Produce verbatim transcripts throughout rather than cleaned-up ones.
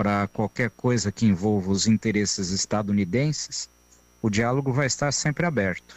para qualquer coisa que envolva os interesses estadunidenses, o diálogo vai estar sempre aberto.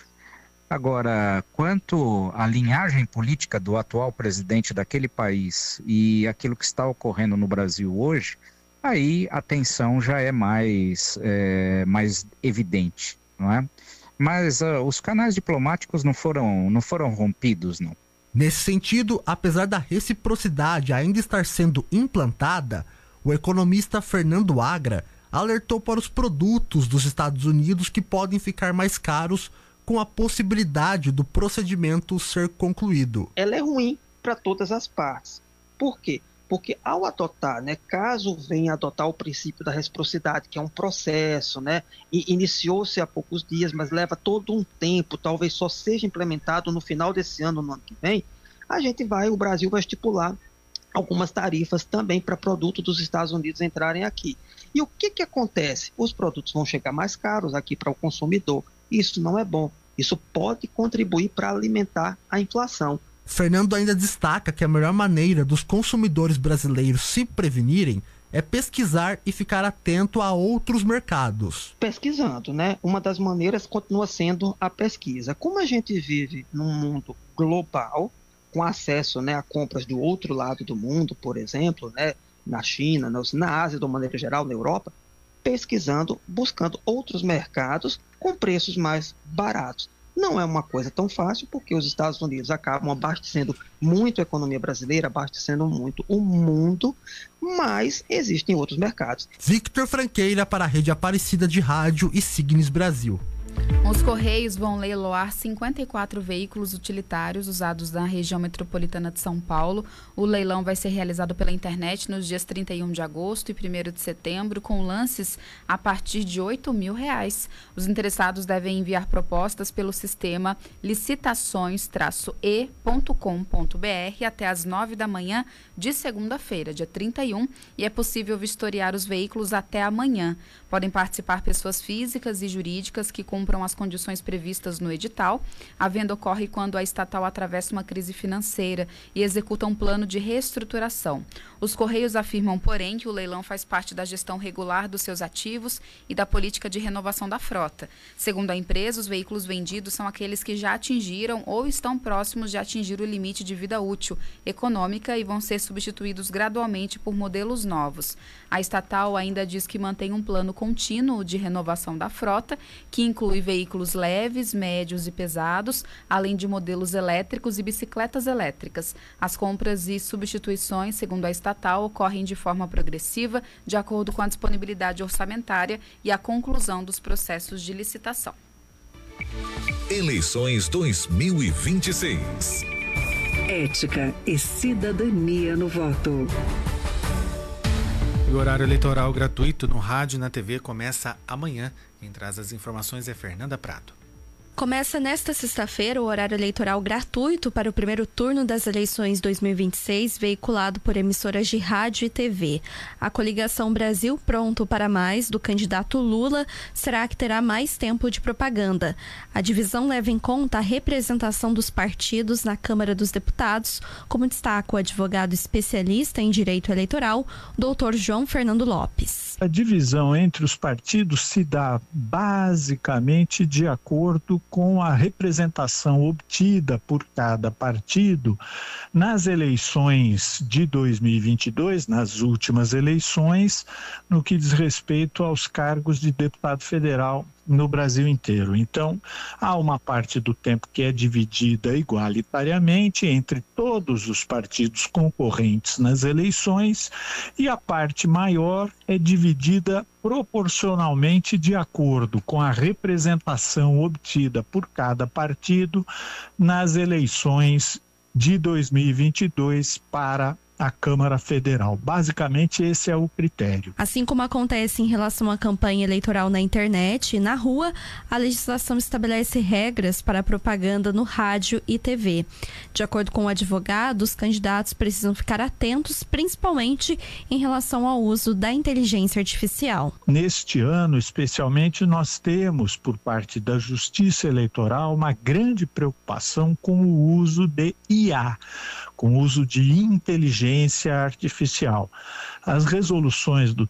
Agora, quanto à linhagem política do atual presidente daquele país e aquilo que está ocorrendo no Brasil hoje, aí a tensão já é mais, é, mais evidente, não é? Mas uh, os canais diplomáticos não foram, não foram rompidos, não. Nesse sentido, apesar da reciprocidade ainda estar sendo implantada, o economista Fernando Agra alertou para os produtos dos Estados Unidos que podem ficar mais caros com a possibilidade do procedimento ser concluído. Ela é ruim para todas as partes. Por quê? Porque ao adotar, né, caso venha adotar o princípio da reciprocidade, que é um processo, né, e iniciou-se há poucos dias, mas leva todo um tempo, talvez só seja implementado no final desse ano, no ano que vem, a gente vai, o Brasil vai estipular algumas tarifas também para produtos dos Estados Unidos entrarem aqui. E o que que acontece? Os produtos vão chegar mais caros aqui para o consumidor. Isso não é bom. Isso pode contribuir para alimentar a inflação. Fernando ainda destaca que a melhor maneira dos consumidores brasileiros se prevenirem é pesquisar e ficar atento a outros mercados. Pesquisando, né? Uma das maneiras continua sendo a pesquisa. Como a gente vive num mundo global, com acesso, né, a compras do outro lado do mundo, por exemplo, né, na China, na Ásia, de uma maneira geral, na Europa, pesquisando, buscando outros mercados com preços mais baratos. Não é uma coisa tão fácil, porque os Estados Unidos acabam abastecendo muito a economia brasileira, abastecendo muito o mundo, mas existem outros mercados. Victor Franqueira para a Rede Aparecida de Rádio e Signes Brasil. Os Correios vão leiloar cinquenta e quatro veículos utilitários usados na região metropolitana de São Paulo. O leilão vai ser realizado pela internet nos dias trinta e um de agosto e primeiro de setembro, com lances a partir de oito mil reais. Os interessados devem enviar propostas pelo sistema licitações e ponto com ponto br até às nove da manhã de segunda-feira, dia trinta e um, e é possível vistoriar os veículos até amanhã. Podem participar pessoas físicas e jurídicas que cumpram as condições previstas no edital. A venda ocorre quando a estatal atravessa uma crise financeira e executa um plano de reestruturação. Os Correios afirmam, porém, que o leilão faz parte da gestão regular dos seus ativos e da política de renovação da frota. Segundo a empresa, os veículos vendidos são aqueles que já atingiram ou estão próximos de atingir o limite de vida útil econômica e vão ser substituídos gradualmente por modelos novos. A estatal ainda diz que mantém um plano contínuo de renovação da frota, que inclui veículos leves, médios e pesados, além de modelos elétricos e bicicletas elétricas. As compras e substituições, segundo a estatal, ocorrem de forma progressiva, de acordo com a disponibilidade orçamentária e a conclusão dos processos de licitação. Eleições dois mil e vinte e seis. Ética e cidadania no voto. O horário eleitoral gratuito no rádio e na T V começa amanhã. Quem traz as informações é Fernanda Prado. Começa nesta sexta-feira o horário eleitoral gratuito para o primeiro turno das eleições dois mil e vinte e seis, veiculado por emissoras de rádio e T V. A coligação Brasil Pronto para Mais, do candidato Lula, será a que terá mais tempo de propaganda. A divisão leva em conta a representação dos partidos na Câmara dos Deputados, como destaca o advogado especialista em direito eleitoral, doutor João Fernando Lopes. A divisão entre os partidos se dá basicamente de acordo com a representação obtida por cada partido nas eleições de dois mil e vinte e dois, nas últimas eleições, no que diz respeito aos cargos de deputado federal no Brasil inteiro. Então, há uma parte do tempo que é dividida igualitariamente entre todos os partidos concorrentes nas eleições e a parte maior é dividida proporcionalmente de acordo com a representação obtida por cada partido nas eleições de dois mil e vinte e dois para a Câmara Federal. Basicamente, esse é o critério. Assim como acontece em relação à campanha eleitoral na internet e na rua, a legislação estabelece regras para a propaganda no rádio e T V. De acordo com o advogado, os candidatos precisam ficar atentos, principalmente em relação ao uso da inteligência artificial. Neste ano, especialmente, nós temos, por parte da Justiça Eleitoral, uma grande preocupação com o uso de I A, com o uso de inteligência artificial. As resoluções do